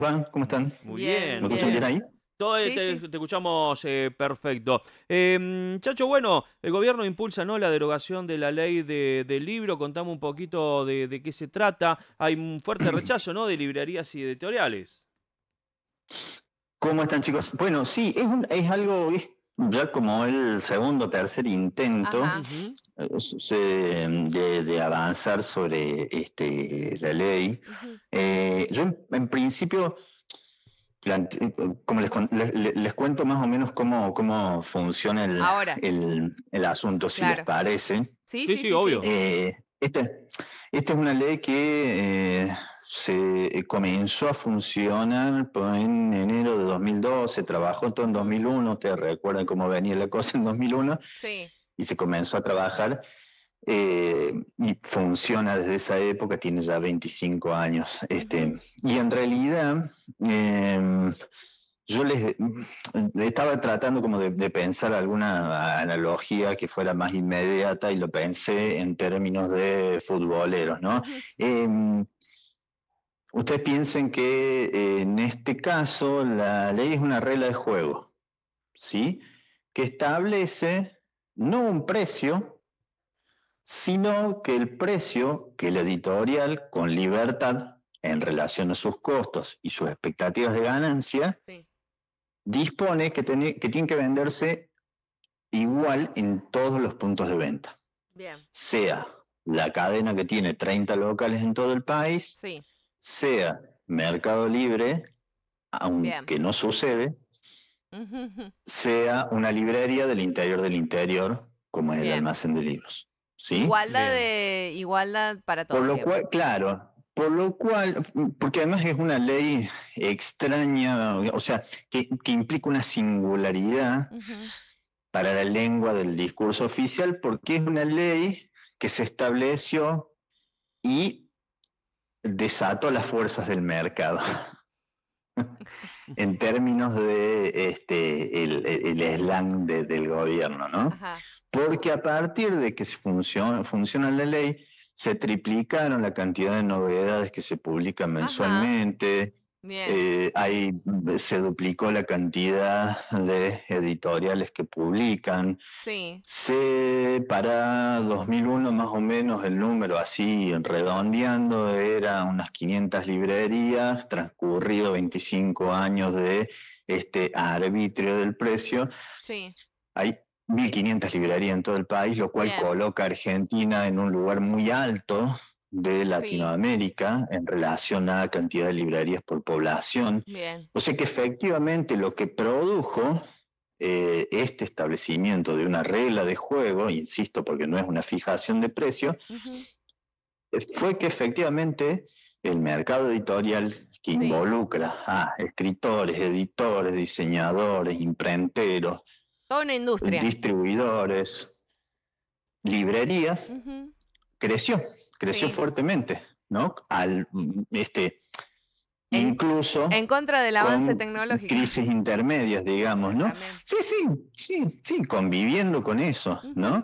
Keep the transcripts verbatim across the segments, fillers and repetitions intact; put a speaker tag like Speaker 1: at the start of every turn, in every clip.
Speaker 1: Juan, ¿cómo están?
Speaker 2: Muy
Speaker 3: Bien,
Speaker 1: ¿Me
Speaker 2: bien, muy
Speaker 1: escuchan bien
Speaker 3: bien.
Speaker 2: bien.
Speaker 1: ahí?
Speaker 2: Todo, eh,
Speaker 3: Sí,
Speaker 2: te,
Speaker 3: sí.
Speaker 2: te escuchamos eh, perfecto. Eh, Chacho, bueno, el gobierno impulsa, ¿no?, la derogación de la ley de, del libro. Contame un poquito de, de qué se trata. Hay un fuerte rechazo, ¿no?, de librerías y editoriales.
Speaker 1: ¿Cómo están, chicos? Bueno, sí, es, un- es algo, es ya como el segundo o tercer intento
Speaker 3: Ajá.
Speaker 2: Ujú.
Speaker 1: eh, se- de, de avanzar sobre este, la ley.
Speaker 3: Ujú.
Speaker 1: Eh, yo en, en principio, plante- como les, con- les- les- les cuento más o menos cómo, cómo funciona el,
Speaker 3: Ahora,
Speaker 1: el- el asunto, si les
Speaker 3: claro.
Speaker 1: parece.
Speaker 3: Sí,
Speaker 2: Sí,
Speaker 3: sí,
Speaker 2: sí,
Speaker 3: sí, sí.
Speaker 2: obvio.
Speaker 1: Eh, esta, esta es una ley que eh, se comenzó a funcionar pues, en enero de dos mil doce, trabajó todo en
Speaker 3: Ujú.
Speaker 1: dos mil uno, ustedes recuerdan cómo venía la cosa en dos mil uno,
Speaker 3: Sí.
Speaker 1: y se comenzó a trabajar eh, y funciona desde esa época, tiene ya veinticinco años. Este,
Speaker 3: Ujú.
Speaker 1: y en realidad, eh, yo les estaba tratando como de, de pensar alguna analogía que fuera más inmediata y lo pensé en términos de futboleros, ¿no?
Speaker 3: Ujú.
Speaker 1: Eh, ustedes piensen que eh, en este caso la ley es una regla de juego, ¿sí? Que establece no un precio, sino que el precio que el editorial, con libertad en relación a sus costos y sus expectativas de ganancia,
Speaker 3: Sí.
Speaker 1: dispone que, tiene, que tiene que venderse igual en todos los puntos de venta,
Speaker 3: Bien.
Speaker 1: sea la cadena que tiene treinta locales en todo el país,
Speaker 3: Sí.
Speaker 1: sea Mercado Libre,
Speaker 3: Bien.
Speaker 1: aunque no sucede,
Speaker 3: Ujú, ujú.
Speaker 1: sea una librería del interior del interior, como es el
Speaker 3: Bien.
Speaker 1: almacén de libros. ¿Sí?
Speaker 3: Igualdad
Speaker 2: Bien.
Speaker 3: de igualdad para
Speaker 1: Por
Speaker 3: todos,
Speaker 1: lo
Speaker 3: digamos.
Speaker 1: cual, claro, por lo cual, porque además es una ley extraña, o sea, que, que implica una singularidad
Speaker 3: Ujú.
Speaker 1: para la lengua del discurso oficial, porque es una ley que se estableció y desató las fuerzas del mercado, en términos de este, el, el slang de, del gobierno, ¿no?
Speaker 3: Ajá.
Speaker 1: Porque a partir de que se funciona, funciona la ley, se triplicaron la cantidad de novedades que se publican
Speaker 3: Ajá.
Speaker 1: mensualmente,
Speaker 3: Bien.
Speaker 1: eh, hay, se duplicó la cantidad de editoriales que publican.
Speaker 3: Sí.
Speaker 1: Se, para dos mil uno más o menos el número así redondeando era unas quinientas librerías, transcurrido veinticinco años de este arbitrio del precio,
Speaker 3: Sí.
Speaker 1: hay mil quinientas librerías en todo el país, lo cual
Speaker 3: Bien.
Speaker 1: coloca a Argentina en un lugar muy alto de
Speaker 3: Sí.
Speaker 1: Latinoamérica en relación a cantidad de librerías por población.
Speaker 3: Bien.
Speaker 1: O sea que efectivamente lo que produjo eh, este establecimiento de una regla de juego, insisto, porque no es una fijación de precio,
Speaker 3: Ujú.
Speaker 1: eh, fue que efectivamente el mercado editorial que
Speaker 3: Sí.
Speaker 1: involucra a escritores, editores, diseñadores, imprenteros,
Speaker 3: Toda una industria.
Speaker 1: distribuidores, librerías,
Speaker 3: Ujú.
Speaker 1: creció, creció
Speaker 3: Sí.
Speaker 1: fuertemente, ¿no? Al, este,
Speaker 3: En,
Speaker 1: incluso
Speaker 3: en contra del avance
Speaker 1: con
Speaker 3: tecnológico.
Speaker 1: crisis intermedias, digamos, ¿no?
Speaker 3: También.
Speaker 1: Sí, sí, sí, sí, conviviendo con eso,
Speaker 3: Ujú.
Speaker 1: ¿no?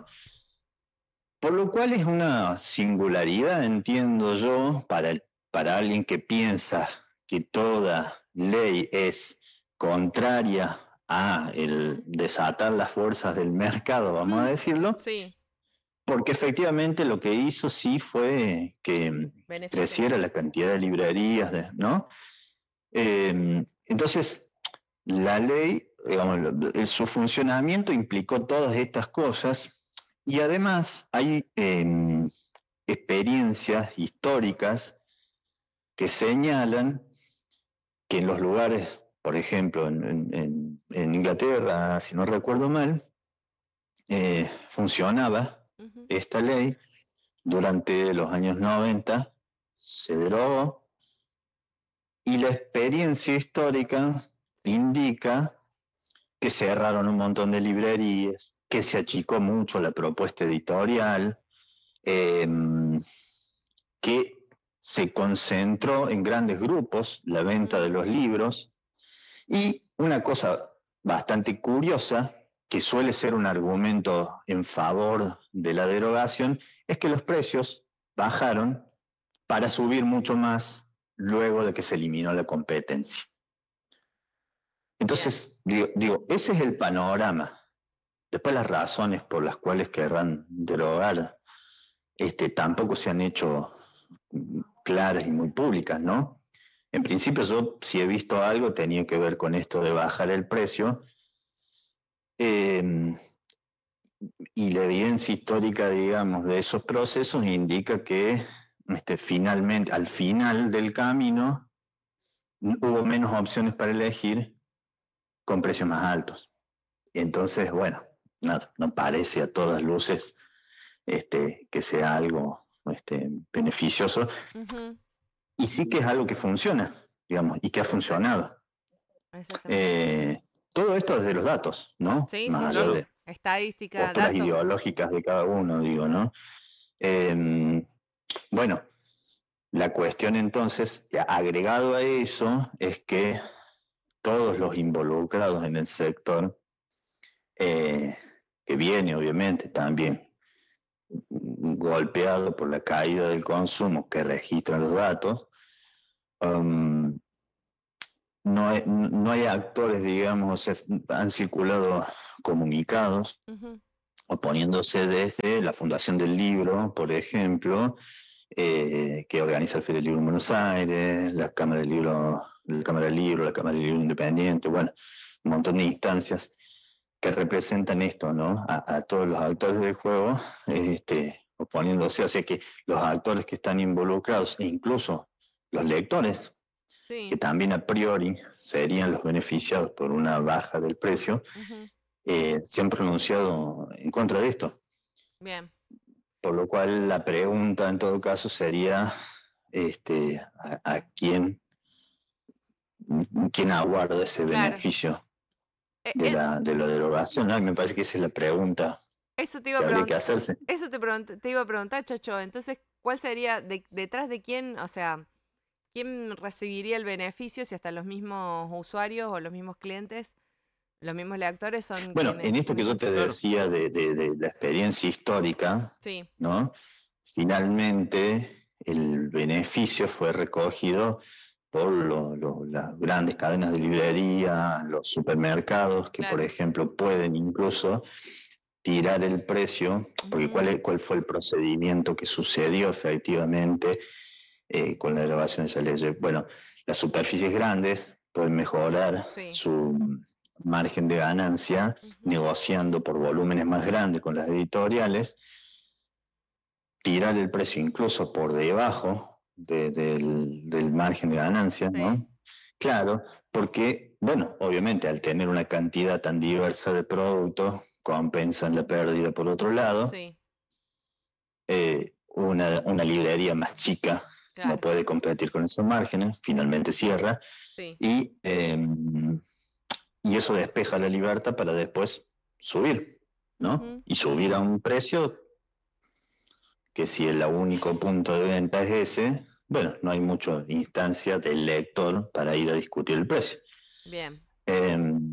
Speaker 1: Por lo cual es una singularidad, entiendo yo, para, para alguien que piensa que toda ley es contraria a el desatar las fuerzas del mercado, vamos a
Speaker 3: Ujú.
Speaker 1: decirlo,
Speaker 3: Sí.
Speaker 1: porque efectivamente lo que hizo sí fue que
Speaker 3: Beneficio.
Speaker 1: creciera la cantidad de librerías, ¿no? Eh, entonces, la ley, digamos, su funcionamiento implicó todas estas cosas y además hay eh, experiencias históricas que señalan que en los lugares, por ejemplo, en, en, en Inglaterra, si no recuerdo mal, eh, funcionaba
Speaker 3: Ujú.
Speaker 1: esta ley durante los años noventa, se derogó y la experiencia histórica
Speaker 3: Sí.
Speaker 1: indica que cerraron un montón de librerías, que se achicó mucho la propuesta editorial, eh, que se concentró en grandes grupos la venta de
Speaker 3: Ujú.
Speaker 1: los libros y una cosa bastante curiosa, que suele ser un argumento en favor de la derogación, es que los precios bajaron para subir mucho más luego de que se eliminó la competencia. Entonces, digo, digo, ese es el panorama. Después las razones por las cuales querrán derogar este, tampoco se han hecho claras y muy públicas, ¿no? En principio yo, si he visto algo, tenía que ver con esto de bajar el precio, eh, y la evidencia histórica, digamos, de esos procesos indica que este, finalmente, al final del camino, hubo menos opciones para elegir con precios más altos. Entonces, bueno, no, no parece a todas luces este, que sea algo este, beneficioso. Uh-huh. Y sí que es algo que funciona, digamos, y que ha funcionado. Eh, todo esto desde los datos, ¿no?
Speaker 3: Sí,
Speaker 1: más
Speaker 3: sí,
Speaker 1: allá
Speaker 3: sí.
Speaker 1: de
Speaker 3: Estadística,
Speaker 1: posturas
Speaker 3: datos.
Speaker 1: ideológicas de cada uno, digo, ¿no? Eh, bueno, la cuestión entonces, agregado a eso, es que todos los involucrados en el sector, eh, que viene obviamente también golpeado por la caída del consumo que registran los datos, um, no, hay, no hay actores, digamos, o sea, han circulado comunicados uh-huh. oponiéndose desde la Fundación del Libro, por ejemplo, eh, que organiza el Feria del Libro en Buenos Aires, la Cámara del Libro, la Cámara del Libro, la Cámara del Libro Independiente, bueno, un montón de instancias que representan esto, ¿no? A, a todos los actores del juego, este, oponiéndose, o sea que los actores que están involucrados, e incluso los lectores, sí. que también a priori serían los beneficiados por una baja del precio, uh-huh. eh, se han pronunciado en contra de esto.
Speaker 3: Bien.
Speaker 1: Por lo cual la pregunta en todo caso sería este, a, a quién, quién aguarda ese claro. beneficio de, eh, la, de la derogación, ¿no? Me parece que esa es la pregunta
Speaker 3: eso te iba
Speaker 1: que
Speaker 3: a
Speaker 1: habría que hacerse.
Speaker 3: Eso te, te iba a preguntar, Chacho. Entonces, ¿cuál sería, de, detrás de quién, o sea, quién recibiría el beneficio si hasta los mismos usuarios o los mismos clientes, los mismos lectores son
Speaker 1: bueno,
Speaker 3: quienes,
Speaker 1: en esto que yo te claro. decía de, de, de la experiencia histórica,
Speaker 3: sí.
Speaker 1: ¿no? Finalmente el beneficio fue recogido por lo, lo, las grandes cadenas de librería, los supermercados, que claro. por ejemplo pueden incluso tirar el precio, porque uh-huh. ¿cuál, ¿cuál fue el procedimiento que sucedió efectivamente eh, con la derogación de esa ley? Bueno, las superficies grandes pueden mejorar sí. su margen de ganancia uh-huh. negociando por volúmenes más grandes con las editoriales, tirar el precio incluso por debajo de, del, del margen de ganancia, sí. ¿no? Claro, porque, bueno, obviamente al tener una cantidad tan diversa de productos, compensan la pérdida por otro lado.
Speaker 3: Sí.
Speaker 1: Eh, una, una librería más chica claro. no puede competir con esos márgenes, finalmente cierra.
Speaker 3: Sí.
Speaker 1: Y, eh, y eso despeja la libertad para después subir, ¿no? Uh-huh. Y subir a un precio que si el único punto de venta es ese, bueno, no hay mucha instancia del lector para ir a discutir el precio.
Speaker 3: Bien.
Speaker 1: Eh,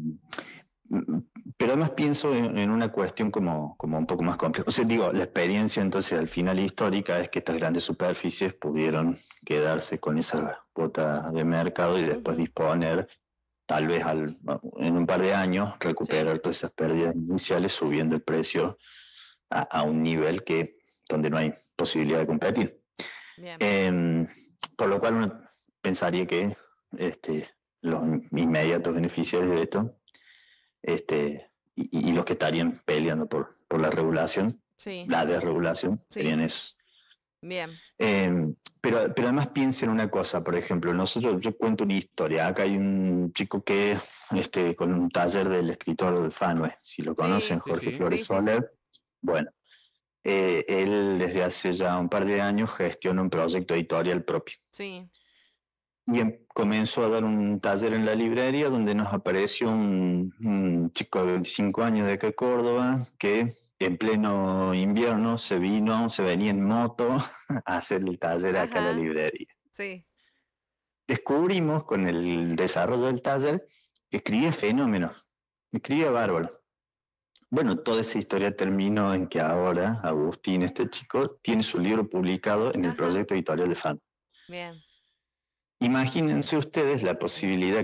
Speaker 1: pero además pienso en, en una cuestión como, como un poco más compleja. O sea, digo, la experiencia entonces al final histórica es que estas grandes superficies pudieron quedarse con esa cuota de mercado y después uh-huh. disponer, tal vez al, en un par de años, recuperar sí. todas esas pérdidas iniciales subiendo el precio a, a un nivel que donde no hay posibilidad de competir. Eh, por lo cual uno pensaría que este, los inmediatos beneficiarios de esto este, y, y los que estarían peleando por, por la regulación,
Speaker 3: sí.
Speaker 1: la desregulación, sí. serían esos.
Speaker 3: Bien.
Speaker 1: Eh, pero, pero además piensen una cosa, por ejemplo, nosotros, yo cuento una historia, acá hay un chico que este, con un taller del escritor del Fanue, si lo conocen,
Speaker 3: sí.
Speaker 1: Jorge
Speaker 2: sí, sí.
Speaker 1: Flores
Speaker 3: sí,
Speaker 1: Soler,
Speaker 3: sí, sí.
Speaker 1: bueno. Eh, él desde hace ya un par de años gestiona un proyecto editorial propio.
Speaker 3: Sí.
Speaker 1: Y em, comenzó a dar un taller en la librería donde nos apareció un, un chico de veinticinco años de acá de Córdoba que en pleno invierno se vino, se venía en moto a hacer el taller acá en la librería.
Speaker 3: Sí.
Speaker 1: Descubrimos con el desarrollo del taller que escribía fenómenos, escribía bárbaro. Bueno, toda esa historia terminó en que ahora Agustín, este chico, tiene su libro publicado en Ajá. el proyecto editorial de Fan.
Speaker 3: Bien.
Speaker 1: imagínense ustedes la posibilidad